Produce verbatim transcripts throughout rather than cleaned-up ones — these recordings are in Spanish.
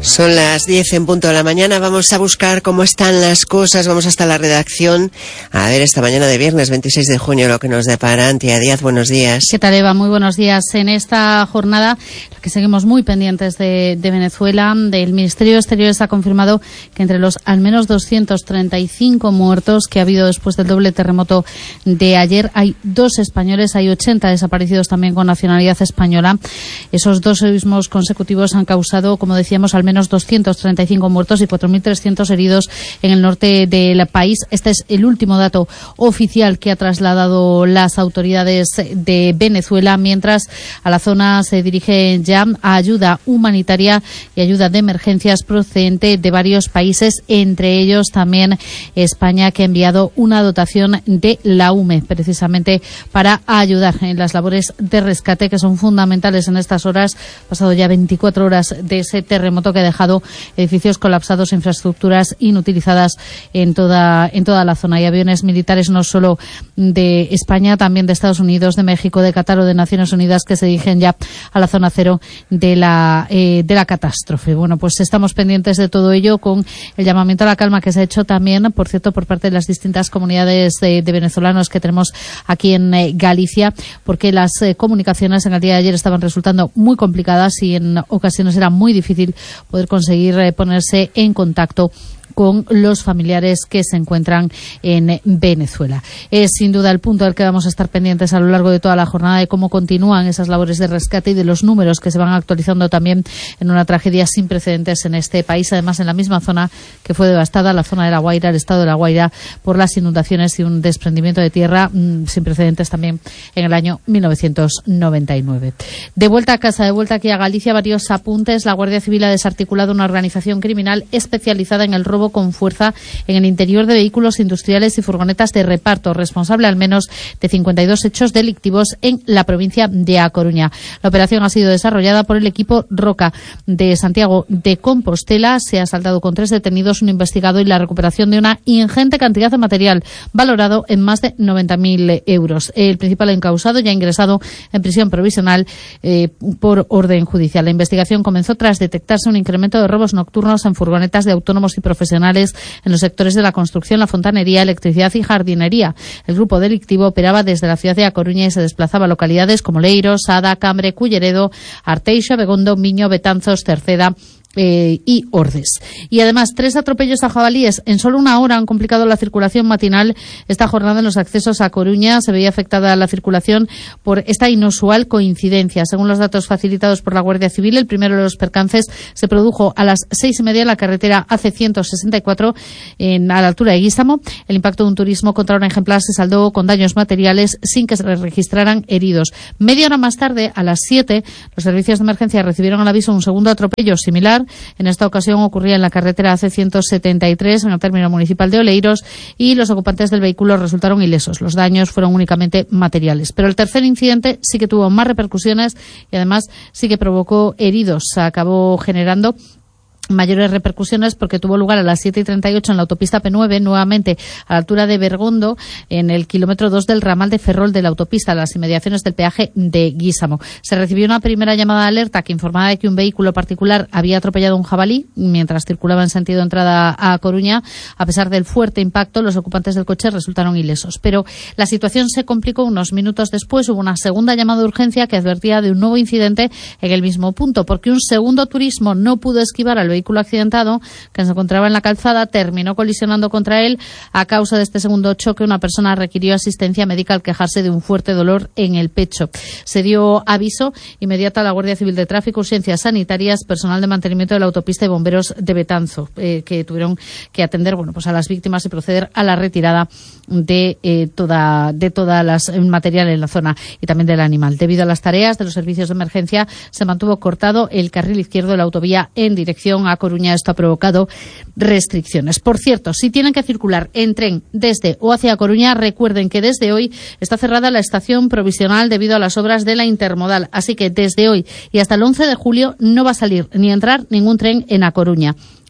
Son las diez en punto de la mañana. Vamos a buscar cómo están las cosas. Vamos hasta la redacción a ver esta mañana de viernes veintiséis de junio lo que nos depara. Antía Díaz, buenos días. ¿Qué tal, Eva? Muy buenos días. En esta jornada, la que seguimos muy pendientes de, de Venezuela, del Ministerio de Exteriores ha confirmado que entre los al menos doscientos treinta y cinco muertos que ha habido después del doble terremoto de ayer, hay dos españoles, hay ochenta desaparecidos también con nacionalidad española. Esos dos sismos consecutivos han causado, como decíamos, al menos doscientos treinta y cinco muertos y cuatro mil trescientos heridos en el norte del país. Este es el último dato oficial que ha trasladado las autoridades de Venezuela, mientras a la zona se dirige ya a ayuda humanitaria y ayuda de emergencias procedente de varios países, entre ellos también España, que ha enviado una dotación de la U M E precisamente para ayudar en las labores de rescate que son fundamentales en estas horas. Pasado ya veinticuatro horas de ese terremoto que ha dejado edificios colapsados, infraestructuras inutilizadas en toda en toda la zona. Hay aviones militares no solo de España, también de Estados Unidos, de México, de Qatar o de Naciones Unidas que se dirigen ya a la zona cero de la eh, de la catástrofe. Bueno, pues estamos pendientes de todo ello con el llamamiento a la calma que se ha hecho también, por cierto, por parte de las distintas comunidades de, de venezolanos que tenemos aquí en eh, Galicia, porque las eh, comunicaciones en el día de ayer estaban resultando muy complicadas y en ocasiones era muy difícil poder conseguir eh, ponerse en contacto con los familiares que se encuentran en Venezuela. Es sin duda el punto al que vamos a estar pendientes a lo largo de toda la jornada, de cómo continúan esas labores de rescate y de los números que se van actualizando también en una tragedia sin precedentes en este país, además en la misma zona que fue devastada, la zona de La Guaira, el estado de La Guaira, por las inundaciones y un desprendimiento de tierra mmm, sin precedentes también en el año mil novecientos noventa y nueve. De vuelta a casa, de vuelta aquí a Galicia, varios apuntes. La Guardia Civil ha desarticulado una organización criminal especializada en el robo con fuerza en el interior de vehículos industriales y furgonetas de reparto, responsable al menos de cincuenta y dos hechos delictivos en la provincia de A Coruña. La operación ha sido desarrollada por el equipo Roca de Santiago de Compostela. Se ha saldado con tres detenidos, un investigado y la recuperación de una ingente cantidad de material valorado en más de noventa mil euros. El principal encausado ya ha ingresado en prisión provisional eh, por orden judicial. La investigación comenzó tras detectarse un incremento de robos nocturnos en furgonetas de autónomos y profesionales en los sectores de la construcción, la fontanería, electricidad y jardinería. El grupo delictivo operaba desde la ciudad de A Coruña y se desplazaba a localidades como Leiro, Sada, Cambre, Culleredo, Arteixo, Begondo, Miño, Betanzos, Cerceda Eh, y Ordes. Y además, tres atropellos a jabalíes en solo una hora han complicado la circulación matinal esta jornada en los accesos a Coruña. Se veía afectada la circulación por esta inusual coincidencia. Según los datos facilitados por la Guardia Civil, el primero de los percances se produjo a las seis y media en la carretera A C ciento sesenta y cuatro en, a la altura de Guísamo. El impacto de un turismo contra un ejemplar se saldó con daños materiales sin que se registraran heridos. Media hora más tarde, a las siete, los servicios de emergencia recibieron al aviso un segundo atropello similar. En esta ocasión ocurría en la carretera A C ciento setenta y tres, en el término municipal de Oleiros, y los ocupantes del vehículo resultaron ilesos. Los daños fueron únicamente materiales. Pero el tercer incidente sí que tuvo más repercusiones y además sí que provocó heridos. Acabó generando mayores repercusiones porque tuvo lugar a las siete y treinta y ocho en la autopista P nueve, nuevamente a la altura de Bergondo, en el kilómetro dos del ramal de Ferrol de la autopista, a las inmediaciones del peaje de Guísamo. Se recibió una primera llamada de alerta que informaba de que un vehículo particular había atropellado a un jabalí mientras circulaba en sentido entrada a Coruña. A pesar del fuerte impacto, los ocupantes del coche resultaron ilesos. Pero la situación se complicó unos minutos después. Hubo una segunda llamada de urgencia que advertía de un nuevo incidente en el mismo punto, porque un segundo turismo no pudo esquivar al vehículo vehículo accidentado que se encontraba en la calzada, terminó colisionando contra él. A causa de este segundo choque, una persona requirió asistencia médica al quejarse de un fuerte dolor en el pecho. Se dio aviso inmediato a la Guardia Civil de Tráfico, urgencias sanitarias, personal de mantenimiento de la autopista y bomberos de Betanzo, eh, que tuvieron que atender, bueno, pues a las víctimas y proceder a la retirada de eh, toda de todas las material en la zona y también del animal. Debido a las tareas de los servicios de emergencia, se mantuvo cortado el carril izquierdo de la autovía en dirección a Coruña. Esto ha provocado restricciones. Por cierto, si tienen que circular en tren desde o hacia Coruña, recuerden que desde hoy está cerrada la estación provisional debido a las obras de la intermodal. Así que desde hoy y hasta el once de julio no va a salir ni entrar ningún tren en A Coruña.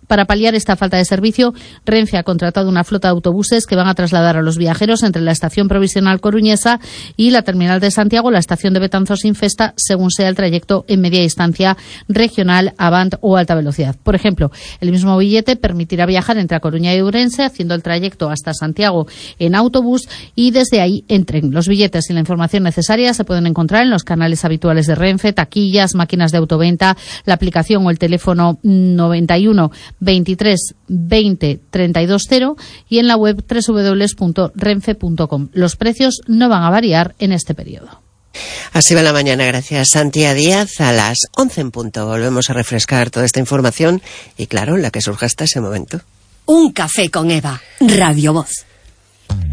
Para paliar esta falta de servicio, Renfe ha contratado una flota de autobuses que van a trasladar a los viajeros entre la estación provisional coruñesa y la terminal de Santiago, la estación de Betanzos-Infesta, según sea el trayecto en media distancia, regional, avant o alta velocidad. Por ejemplo, el mismo billete permitirá viajar entre A Coruña y Ourense, haciendo el trayecto hasta Santiago en autobús y desde ahí en tren. Los billetes y la información necesaria se pueden encontrar en los canales habituales de Renfe, taquillas, máquinas de autoventa, la aplicación o el teléfono noventa y uno veintitrés veinte treinta y dos cero y en la web doble u doble u doble u punto renfe punto com. Los precios no van a variar en este periodo. Así va la mañana, gracias Santi Díaz. A las once en punto volvemos a refrescar toda esta información y claro, la que surja hasta ese momento. Un café con Eva, Radio Voz.